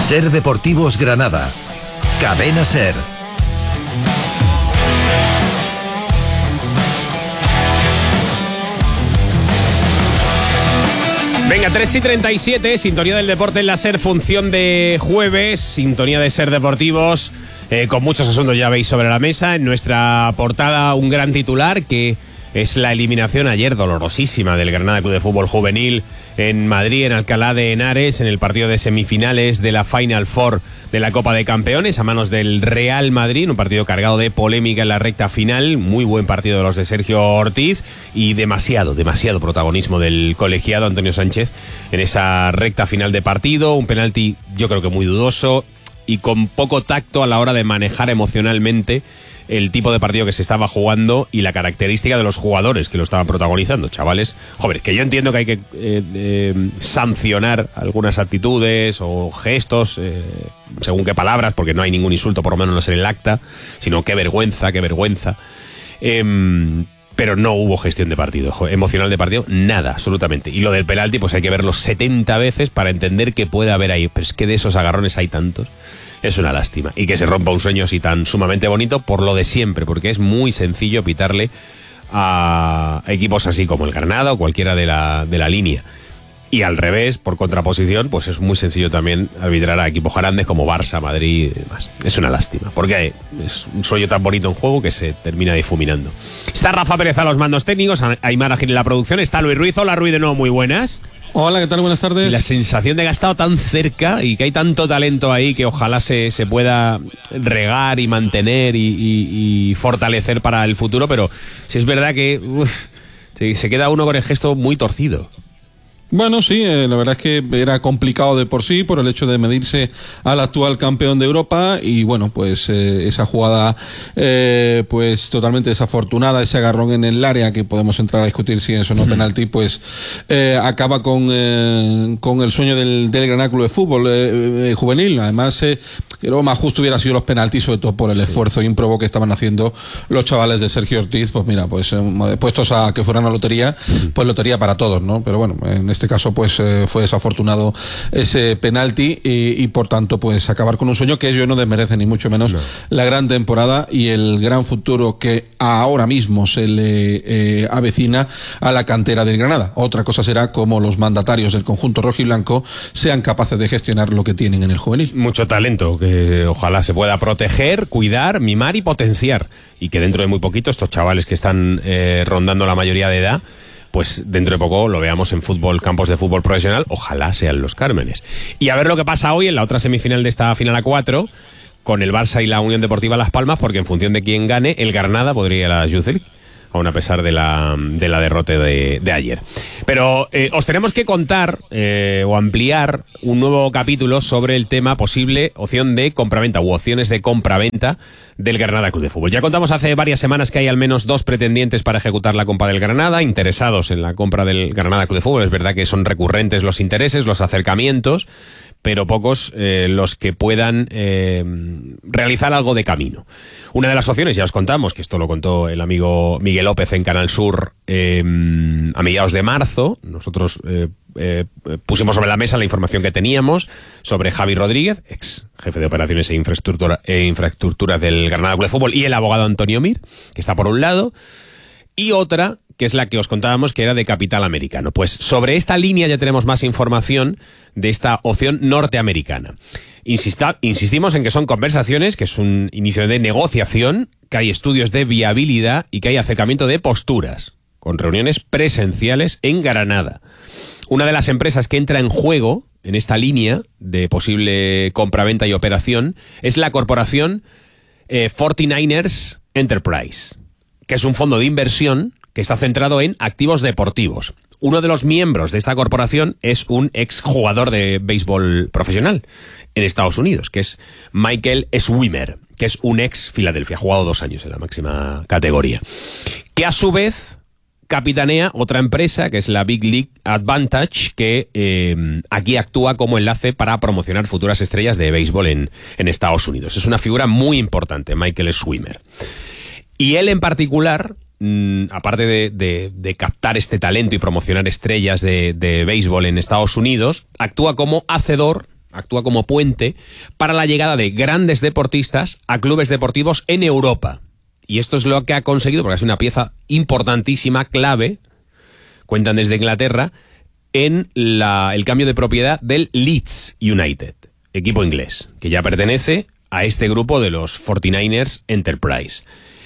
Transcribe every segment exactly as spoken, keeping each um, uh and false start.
Ser Deportivos Granada. Cadena Ser. Venga, tres y treinta y siete, sintonía del deporte en la Ser, función de jueves, sintonía de Ser Deportivos, eh, con muchos asuntos ya veis sobre la mesa. En nuestra portada un gran titular que es la eliminación ayer dolorosísima del Granada Club de Fútbol Juvenil en Madrid, en Alcalá de Henares, en el partido de semifinales de la Final Four de la Copa de Campeones, a manos del Real Madrid, un partido cargado de polémica en la recta final, muy buen partido de los de Sergio Ortiz y demasiado, demasiado protagonismo del colegiado Antonio Sánchez en esa recta final de partido, un penalti yo creo que muy dudoso y con poco tacto a la hora de manejar emocionalmente el tipo de partido que se estaba jugando y la característica de los jugadores que lo estaban protagonizando, chavales jóvenes, que yo entiendo que hay que eh, eh, sancionar algunas actitudes o gestos, eh, según qué palabras, porque no hay ningún insulto, por lo menos no es en el acta, sino qué vergüenza, qué vergüenza. Eh, pero no hubo gestión de partido, emocional de partido, nada, absolutamente. Y lo del penalti, pues hay que verlo setenta veces para entender qué puede haber ahí. Pero es que de esos agarrones hay tantos. Es una lástima. Y que se rompa un sueño así tan sumamente bonito por lo de siempre, porque es muy sencillo pitarle a equipos así como el Granada o cualquiera de la, de la línea. Y al revés, por contraposición, pues es muy sencillo también arbitrar a equipos grandes como Barça, Madrid y demás. Es una lástima, porque es un sueño tan bonito en juego que se termina difuminando. Está Rafa Pérez a los mandos técnicos, Aymar Agil en la producción, está Luis Ruiz. Hola Ruiz, de nuevo, muy buenas. Hola, ¿qué tal? Buenas tardes. La sensación de que ha estado tan cerca y que hay tanto talento ahí que ojalá se, se pueda regar y mantener y, y, y fortalecer para el futuro, pero si es verdad que uf, se, se queda uno con el gesto muy torcido. Bueno, sí, eh, la verdad es que era complicado de por sí por el hecho de medirse al actual campeón de Europa y bueno, pues eh, esa jugada eh, pues totalmente desafortunada, ese agarrón en el área que podemos entrar a discutir si es o no penalti, pues eh, acaba con eh, con el sueño del, del Granada Club de Fútbol eh, eh, juvenil. Además, eh, lo más justo hubiera sido los penaltis, sobre todo por el sí. esfuerzo ímprobo que estaban haciendo los chavales de Sergio Ortiz. Pues mira, pues eh, puestos a que fuera una lotería, pues lotería para todos, ¿no? Pero bueno, en este caso pues eh, fue desafortunado ese penalti y, y por tanto pues acabar con un sueño que ellos no desmerecen ni mucho menos no. La gran temporada y el gran futuro que ahora mismo se le eh, avecina a la cantera del Granada. Otra cosa será cómo los mandatarios del conjunto rojiblanco sean capaces de gestionar lo que tienen en el juvenil. Mucho talento que ojalá se pueda proteger, cuidar, mimar y potenciar, y que dentro de muy poquito estos chavales que están eh, rondando la mayoría de edad, pues dentro de poco lo veamos en fútbol, campos de fútbol profesional, ojalá sean los Cármenes. Y a ver lo que pasa hoy en la otra semifinal de esta final a cuatro, con el Barça y la Unión Deportiva Las Palmas, porque en función de quién gane, el Granada podría ir a la Youth League, aún a pesar de la, de la derrota de, de ayer. Pero eh, os tenemos que contar eh, o ampliar un nuevo capítulo sobre el tema posible opción de compraventa u opciones de compraventa del Granada Club de Fútbol. Ya contamos hace varias semanas que hay al menos dos pretendientes para ejecutar la compra del Granada, interesados en la compra del Granada Club de Fútbol. Es verdad que son recurrentes los intereses, los acercamientos, pero pocos eh, los que puedan eh, realizar algo de camino. Una de las opciones, ya os contamos, que esto lo contó el amigo Miguel López en Canal Sur eh, a mediados de marzo. Nosotros eh, eh, pusimos sobre la mesa la información que teníamos sobre Javi Rodríguez, ex jefe de operaciones e infraestructura, e infraestructuras del Granada Club de Fútbol, y el abogado Antonio Mir, que está por un lado, y otra que es la que os contábamos que era de capital americano. Pues sobre esta línea ya tenemos más información de esta opción norteamericana. Insista, insistimos en que son conversaciones, que es un inicio de negociación, que hay estudios de viabilidad y que hay acercamiento de posturas, con reuniones presenciales en Granada. Una de las empresas que entra en juego en esta línea de posible compraventa y operación es la corporación eh, cuarenta y nueve ers Enterprise, que es un fondo de inversión que está centrado en activos deportivos. Uno de los miembros de esta corporación es un exjugador de béisbol profesional en Estados Unidos, que es Michael Swimmer, que es un ex Filadelfia, ha jugado dos años en la máxima categoría, que a su vez capitanea otra empresa que es la Big League Advantage, que eh, aquí actúa como enlace para promocionar futuras estrellas de béisbol en, en Estados Unidos. Es una figura muy importante, Michael Swimmer. Y él en particular, mmm, aparte de, de, de captar este talento y promocionar estrellas de, de béisbol en Estados Unidos, actúa como hacedor, actúa como puente para la llegada de grandes deportistas a clubes deportivos en Europa. Y esto es lo que ha conseguido, porque es una pieza importantísima, clave, cuentan desde Inglaterra, en la, el cambio de propiedad del Leeds United, equipo inglés, que ya pertenece a este grupo de los cuarenta y nueve ers Enterprise.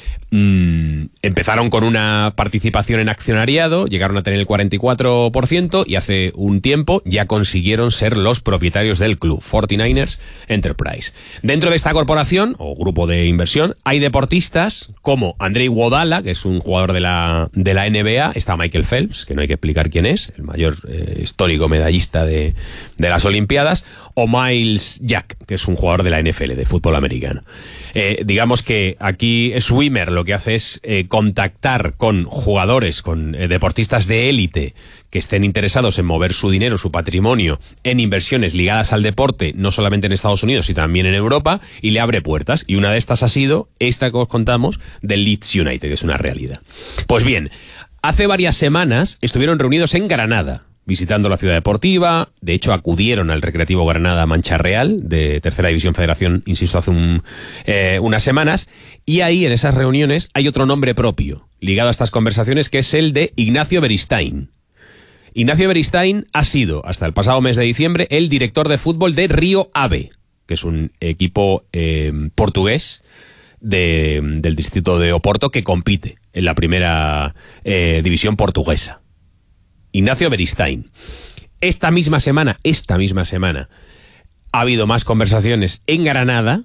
Mm, empezaron con una participación en accionariado, llegaron a tener el cuarenta y cuatro por ciento y hace un tiempo ya consiguieron ser los propietarios del club, cuarenta y nueve ers Enterprise. Dentro de esta corporación, o grupo de inversión, hay deportistas como Andrei Iguodala, que es un jugador de la, de la N B A, está Michael Phelps, que no hay que explicar quién es, el mayor eh, histórico medallista de, de las Olimpiadas, o Miles Jack, que es un jugador de la N F L, de fútbol americano. Eh, digamos que aquí Swimmer lo que hace es eh, contactar con jugadores, con eh, deportistas de élite que estén interesados en mover su dinero, su patrimonio, en inversiones ligadas al deporte, no solamente en Estados Unidos, sino también en Europa, y le abre puertas. Y una de estas ha sido esta que os contamos del Leeds United, que es una realidad. Pues bien, hace varias semanas estuvieron reunidos en Granada, visitando la ciudad deportiva. De hecho, acudieron al Recreativo Granada Mancha Real, de Tercera División Federación, insisto, hace un, eh, unas semanas. Y ahí, en esas reuniones, hay otro nombre propio, ligado a estas conversaciones, que es el de Ignacio Beristain. Ignacio Beristain ha sido, hasta el pasado mes de diciembre, el director de fútbol de Río Ave, que es un equipo eh, portugués de, del distrito de Oporto que compite en la primera eh, división portuguesa. Ignacio Beristain. Esta misma semana, esta misma semana, ha habido más conversaciones en Granada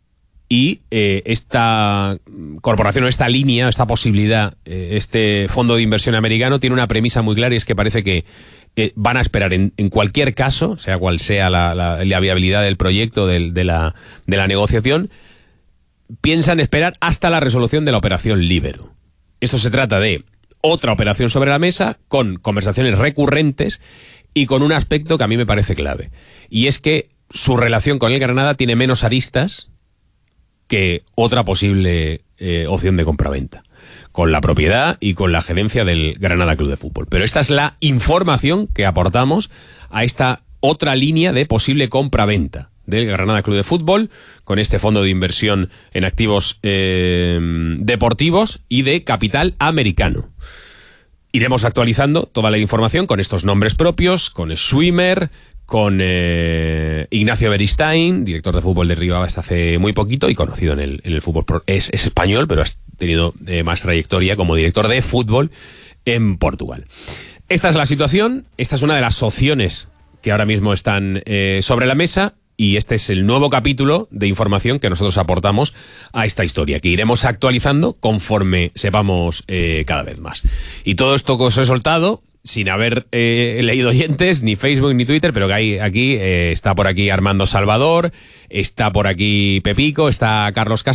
y eh, esta corporación o esta línea, esta posibilidad, eh, este fondo de inversión americano tiene una premisa muy clara, y es que parece que eh, van a esperar en, en cualquier caso, sea cual sea la, la, la viabilidad del proyecto, del, de, la, de la negociación, piensan esperar hasta la resolución de la operación Libero. Esto se trata de otra operación sobre la mesa, con conversaciones recurrentes y con un aspecto que a mí me parece clave. Y es que su relación con el Granada tiene menos aristas que otra posible eh, opción de compraventa, con la propiedad y con la gerencia del Granada Club de Fútbol. Pero esta es la información que aportamos a esta otra línea de posible compraventa del Granada Club de Fútbol, con este fondo de inversión en activos eh, deportivos y de capital americano. Iremos actualizando toda la información con estos nombres propios, con Swimmer, con eh, Ignacio Beristain, director de fútbol de Río Ave hasta hace muy poquito y conocido en el, en el fútbol. Pro, es, es español, pero ha tenido eh, más trayectoria como director de fútbol en Portugal. Esta es la situación, esta es una de las opciones que ahora mismo están eh, sobre la mesa. Y este es el nuevo capítulo de información que nosotros aportamos a esta historia, que iremos actualizando conforme sepamos eh, cada vez más. Y todo esto que os he soltado, sin haber eh, leído oyentes, ni Facebook ni Twitter, pero que hay aquí, eh, está por aquí Armando Salvador, está por aquí Pepico, está Carlos Casas.